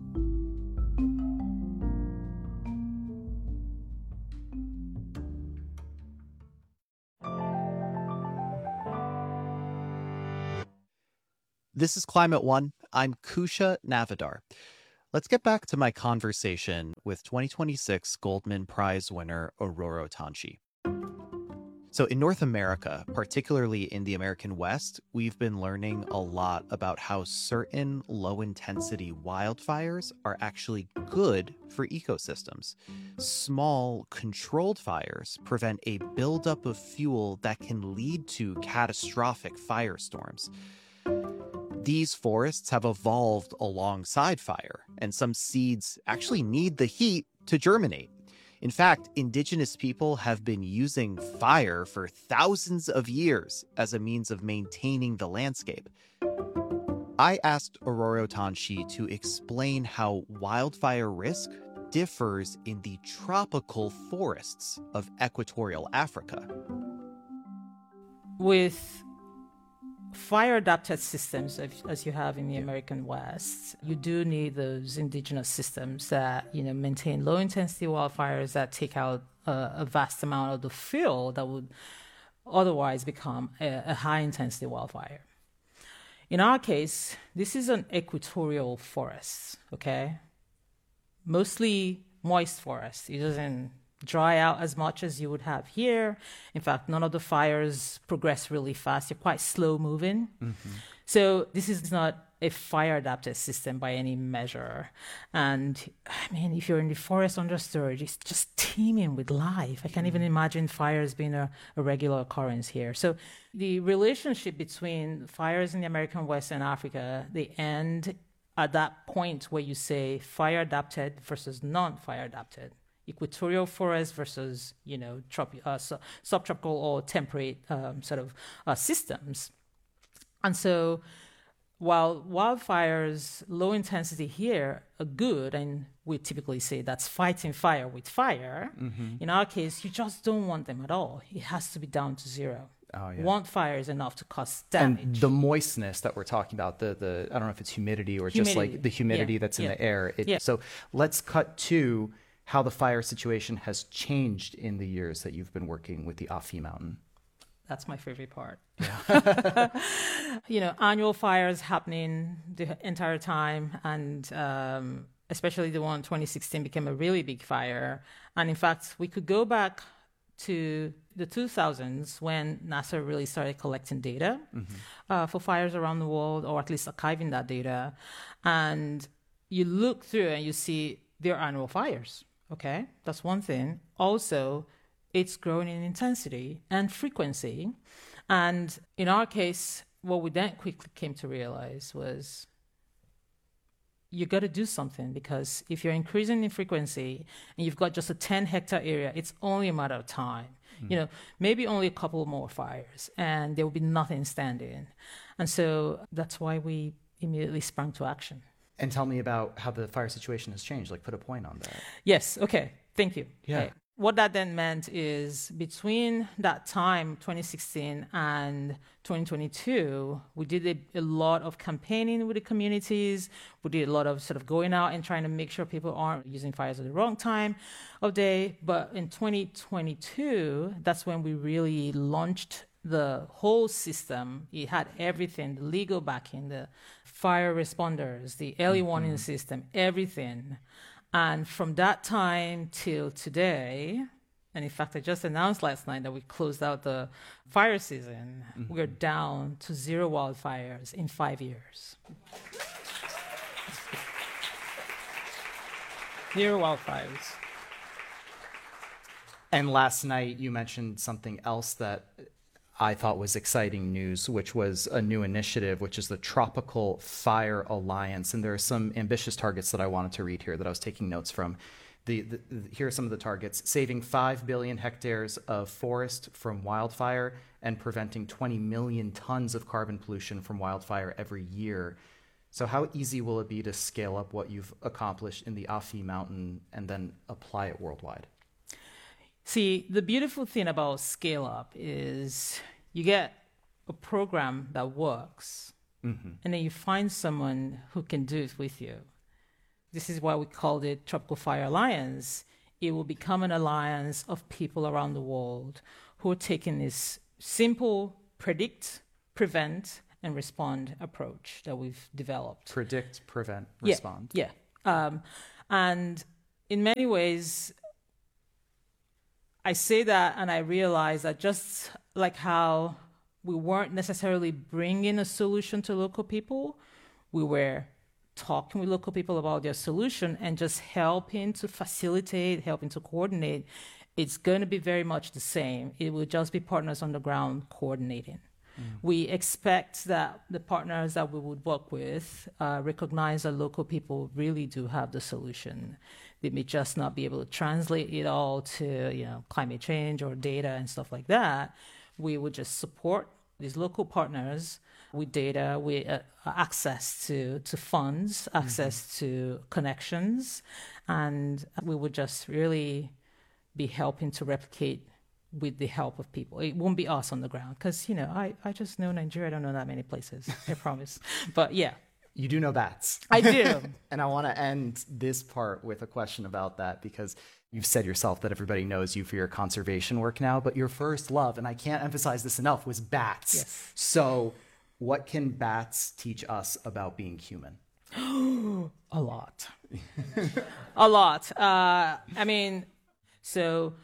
This is Climate One. I'm Kusha Navidar. Let's get back to my conversation with twenty twenty-six Goldman Prize winner Ororo Tanchi. So in North America, particularly in the American West, we've been learning a lot about how certain low-intensity wildfires are actually good for ecosystems. Small, controlled fires prevent a buildup of fuel that can lead to catastrophic firestorms. These forests have evolved alongside fire, and some seeds actually need the heat to germinate. In fact, indigenous people have been using fire for thousands of years as a means of maintaining the landscape. I asked Ororo Tanchi to explain how wildfire risk differs in the tropical forests of equatorial Africa. With fire-adapted systems, as you have in the American West, you do need those indigenous systems that, you know, maintain low-intensity wildfires that take out uh, a vast amount of the fuel that would otherwise become a, a high-intensity wildfire. In our case, this is an equatorial forest, okay? Mostly moist forest. It doesn't dry out as much as you would have here. In fact, none of the fires progress really fast. They're quite slow moving. Mm-hmm. So this is not a fire adapted system by any measure. And I mean, if you're in the forest under storage, it's just teeming with life. I can't even imagine fires being a, a regular occurrence here. So the relationship between fires in the American West and Africa, they end at that point where you say fire adapted versus non-fire adapted. Equatorial forest versus, you know, trop- uh, su- subtropical or temperate um, sort of uh, systems. And so while wildfires, low intensity here are good, and we typically say that's fighting fire with fire, mm-hmm. in our case, you just don't want them at all. It has to be down to zero. Oh, yeah. One fire is enough to cause damage. And the moistness that we're talking about, the, the I don't know if it's humidity or humidity. just like the humidity yeah. that's in yeah. the air. It, yeah. So let's cut to how the fire situation has changed in the years that you've been working with the Afi Mountain. That's my favorite part. Yeah. You know, annual fires happening the entire time, and um, especially the one in twenty sixteen became a really big fire. And in fact, we could go back to the two thousands when NASA really started collecting data mm-hmm. uh, for fires around the world, or at least archiving that data. And you look through and you see there are annual fires. Okay, that's one thing. Also, it's growing in intensity and frequency. And in our case, what we then quickly came to realize was you got to do something, because if you're increasing in frequency and you've got just a ten hectare area, it's only a matter of time. Mm. You know, maybe only a couple more fires and there will be nothing standing. And so that's why we immediately sprang to action. And tell me about how the fire situation has changed. Like, put a point on that. Yes. Okay. Thank you. Yeah. Okay. What that then meant is between that time, twenty sixteen and twenty twenty-two, we did a, a lot of campaigning with the communities. We did a lot of sort of going out and trying to make sure people aren't using fires at the wrong time of day. But in twenty twenty-two, that's when we really launched the whole system. It had everything, the legal backing, the fire responders, the early mm-hmm. warning system, everything. And from that time till today, and in fact, I just announced last night that we closed out the fire season. Mm-hmm. We're down to zero wildfires in five years. Zero wildfires. And last night you mentioned something else that I thought was exciting news, which was a new initiative, which is the Tropical Fire Alliance. And there are some ambitious targets that I wanted to read here that I was taking notes from. The, the, the, here are some of the targets: saving five billion hectares of forest from wildfire and preventing twenty million tons of carbon pollution from wildfire every year. So how easy will it be to scale up what you've accomplished in the Afi Mountain and then apply it worldwide? See, the beautiful thing about Scale Up is you get a program that works, mm-hmm. and then you find someone who can do it with you. This is why we called it Tropical Fire Alliance. It will become an alliance of people around the world who are taking this simple predict, prevent, and respond approach that we've developed. Predict, prevent, yeah, respond. Yeah. Um, and in many ways, I say that and I realize that just like how we weren't necessarily bringing a solution to local people, we were talking with local people about their solution and just helping to facilitate, helping to coordinate. It's going to be very much the same. It will just be partners on the ground coordinating. Mm. We expect that the partners that we would work with uh, recognize that local people really do have the solution. They may just not be able to translate it all to, you know, climate change or data and stuff like that. We would just support these local partners with data, with uh, access to, to funds, access mm-hmm. to connections, and we would just really be helping to replicate with the help of people. It won't be us on the ground because, you know, I, I just know Nigeria. I don't know that many places, I promise. But yeah. You do know bats. I do. And I want to end this part with a question about that, because you've said yourself that everybody knows you for your conservation work now, but your first love, and I can't emphasize this enough, was bats. Yes. So what can bats teach us about being human? A lot. A lot. Uh, I mean, so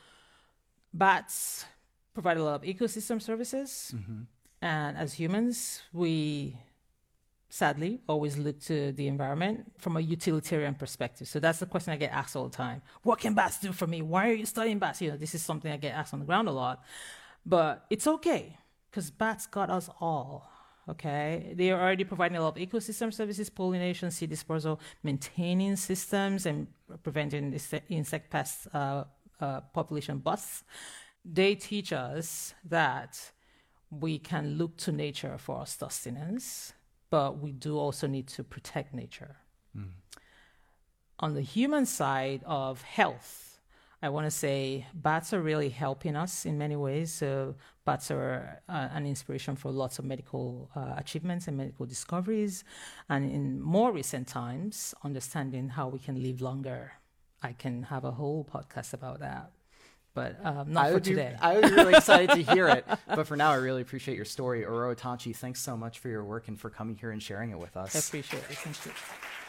bats provide a lot of ecosystem services. Mm-hmm. And as humans, we sadly always look to the environment from a utilitarian perspective. So that's the question I get asked all the time. What can bats do for me? Why are you studying bats? You know, this is something I get asked on the ground a lot. But it's okay, because bats got us all. Okay, they are already providing a lot of ecosystem services, pollination, seed dispersal, maintaining systems, and preventing insect pest uh, uh, population busts. They teach us that we can look to nature for our sustenance, but we do also need to protect nature. Mm. On the human side of health, I want to say bats are really helping us in many ways. So bats are uh, an inspiration for lots of medical uh, achievements and medical discoveries. And in more recent times, understanding how we can live longer. I can have a whole podcast about that, but um, not I for be, today. I would be really excited to hear it. But for now, I really appreciate your story. Oro Otanchi, thanks so much for your work and for coming here and sharing it with us. I appreciate it. Thank you.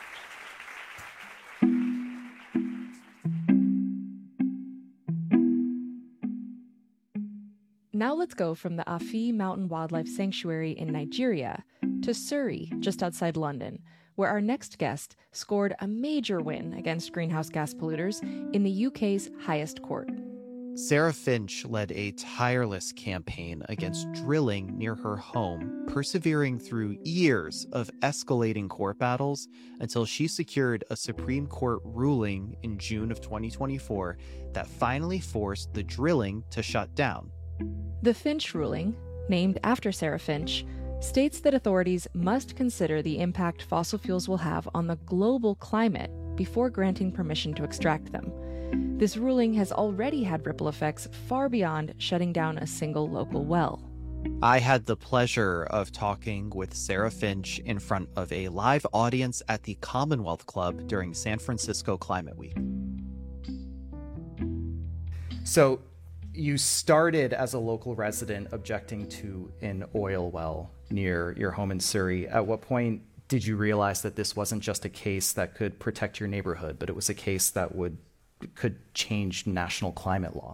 Now let's go from the Afi Mountain Wildlife Sanctuary in Nigeria to Surrey, just outside London, where our next guest scored a major win against greenhouse gas polluters in the U K's highest court. Sarah Finch led a tireless campaign against drilling near her home, persevering through years of escalating court battles until she secured a Supreme Court ruling in June of twenty twenty-four that finally forced the drilling to shut down. The Finch ruling, named after Sarah Finch, states that authorities must consider the impact fossil fuels will have on the global climate before granting permission to extract them. This ruling has already had ripple effects far beyond shutting down a single local well. I had the pleasure of talking with Sarah Finch in front of a live audience at the Commonwealth Club during San Francisco Climate Week. So, You started as a local resident objecting to an oil well near your home in Surrey. At what point did you realize that this wasn't just a case that could protect your neighborhood, but it was a case that would could change national climate law?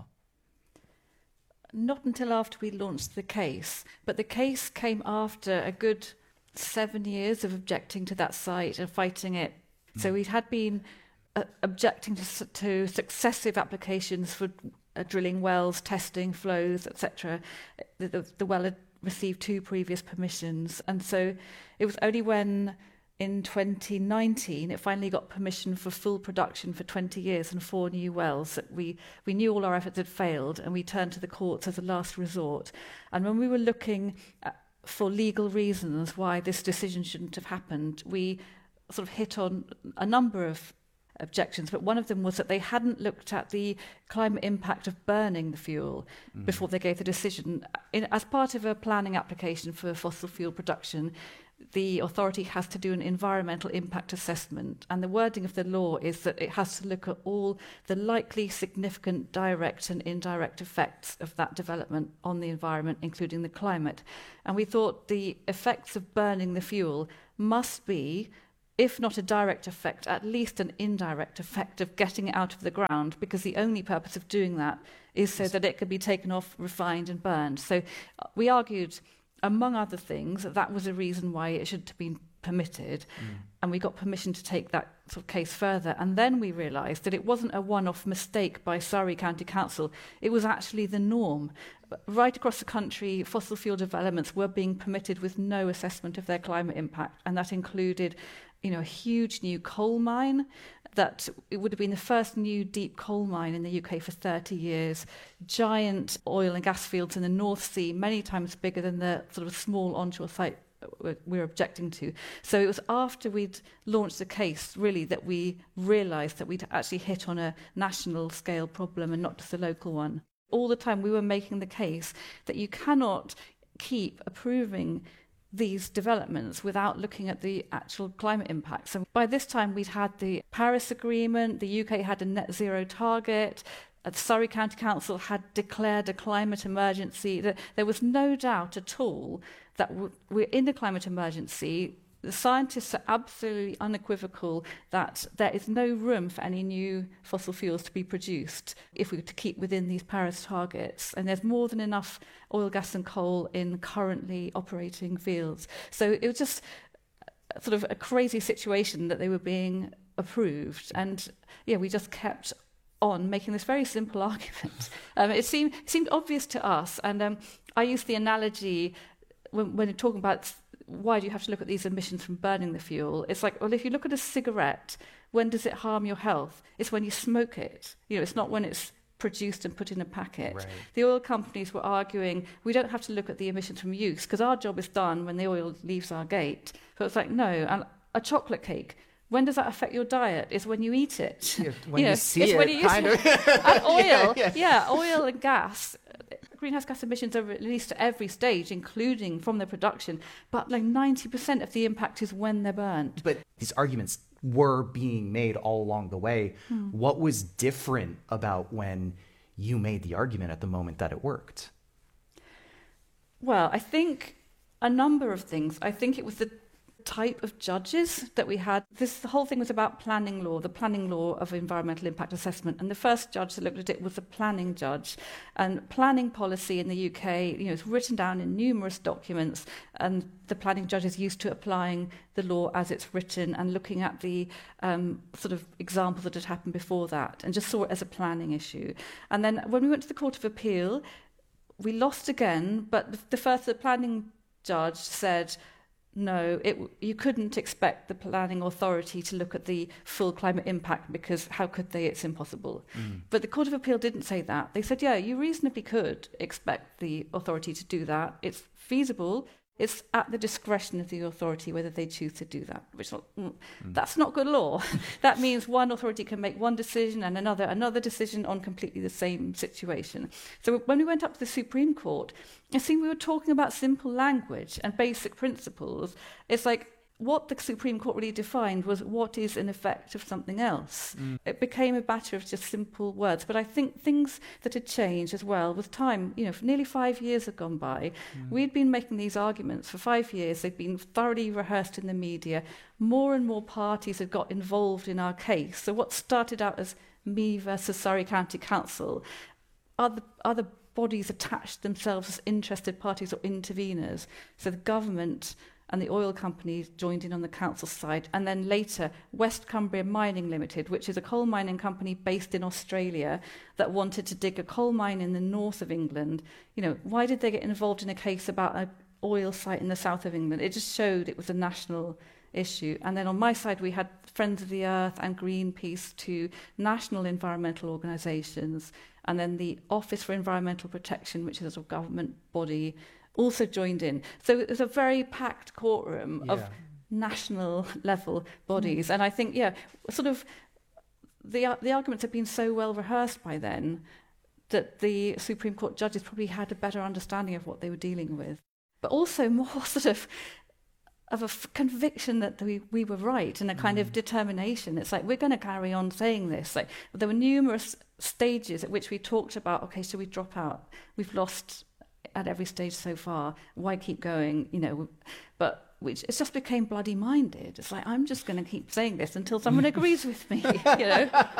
Not until after we launched the case, but the case came after a good seven years of objecting to that site and fighting it. Mm. So we had been uh, objecting to, to successive applications for uh, drilling wells, testing flows, et cetera. The, the, the well had received two previous permissions, and so it was only when in twenty nineteen it finally got permission for full production for twenty years and four new wells that we, we knew all our efforts had failed, and we turned to the courts as a last resort. And when we were looking at, for legal reasons why this decision shouldn't have happened, we sort of hit on a number of objections, but one of them was that they hadn't looked at the climate impact of burning the fuel mm. before they gave the decision. In, as part of a planning application for fossil fuel production, the authority has to do an environmental impact assessment, and the wording of the law is that it has to look at all the likely significant direct and indirect effects of that development on the environment, including the climate. And we thought the effects of burning the fuel must be, if not a direct effect, at least an indirect effect of getting it out of the ground, because the only purpose of doing that is so that it could be taken off, refined and burned. So we argued, among other things, that that was a reason why it should have been permitted, mm. and we got permission to take that sort of case further. And then we realised that it wasn't a one-off mistake by Surrey County Council, it was actually the norm. Right across the country, fossil fuel developments were being permitted with no assessment of their climate impact, and that included, you know, a huge new coal mine that it would have been the first new deep coal mine in the U K for thirty years, giant oil and gas fields in the North Sea, many times bigger than the sort of small onshore site we were objecting to. So it was after we'd launched the case, really, that we realised that we'd actually hit on a national scale problem and not just a local one. All the time we were making the case that you cannot keep approving these developments without looking at the actual climate impact. So by this time we'd had the Paris Agreement, the U K had a net zero target, the Surrey County Council had declared a climate emergency. There was no doubt at all that we're in a climate emergency. The scientists are absolutely unequivocal that there is no room for any new fossil fuels to be produced if we were to keep within these Paris targets. And there's more than enough oil, gas and coal in currently operating fields. So it was just sort of a crazy situation that they were being approved. And yeah, we just kept on making this very simple argument. Um, it seemed it seemed obvious to us. And um, I used the analogy when, when talking about why do you have to look at these emissions from burning the fuel? It's like, well, if you look at a cigarette, when does it harm your health? It's when you smoke it. You know, it's not when it's produced and put in a packet. Right. The oil companies were arguing, we don't have to look at the emissions from use because our job is done when the oil leaves our gate. So it's like, no, and a chocolate cake, when does that affect your diet? It's when you eat it. Yeah, when you, you know, see it's it, when you kind of. And oil, yeah, yeah. yeah, oil and gas. Greenhouse gas emissions are released at every stage, including from the production, but like ninety percent of the impact is when they're burned. But these arguments were being made all along the way. Hmm. What was different about when you made the argument at the moment that it worked? Well, I think a number of things. I think it was the type of judges that we had. This the whole thing was about planning law, the planning law of environmental impact assessment. And the first judge that looked at it was a planning judge. And planning policy in the U K, you know, is written down in numerous documents, and the planning judge is used to applying the law as it's written and looking at the um, sort of examples that had happened before that, and just saw it as a planning issue. And then when we went to the Court of Appeal, we lost again, but the first the planning judge said, no, it, you couldn't expect the planning authority to look at the full climate impact because how could they? It's impossible. Mm. But the Court of Appeal didn't say that. They said, yeah, you reasonably could expect the authority to do that. It's feasible. It's at the discretion of the authority whether they choose to do that. Which mm, mm. That's not good law. That means one authority can make one decision and another another decision on completely the same situation. So when we went up to the Supreme Court, I think we were talking about simple language and basic principles. It's like what the Supreme Court really defined was what is an effect of something else. Mm. It became a matter of just simple words. But I think things that had changed as well with time, you know, for nearly five years had gone by. Mm. We'd been making these arguments for five years. They'd been thoroughly rehearsed in the media. More and more parties had got involved in our case. So what started out as me versus Surrey County Council, other, other bodies attached themselves as interested parties or interveners. So the government and the oil companies joined in on the council side. And then later, West Cumbria Mining Limited, which is a coal mining company based in Australia that wanted to dig a coal mine in the north of England. You know, why did they get involved in a case about an oil site in the south of England? It just showed it was a national issue. And then on my side, we had Friends of the Earth and Greenpeace, two national environmental organisations, and then the Office for Environmental Protection, which is a government body, also joined in. So it was a very packed courtroom yeah. of national level bodies. Mm. And I think, yeah, sort of the the arguments have been so well rehearsed by then that the Supreme Court judges probably had a better understanding of what they were dealing with. But also more sort of of a f- conviction that we, we were right and a kind mm. of determination. It's like, we're going to carry on saying this. Like, there were numerous stages at which we talked about, okay, should we drop out? We've lost at every stage so far, why keep going, you know, but which it just became bloody minded. It's like, I'm just going to keep saying this until someone agrees with me, you know.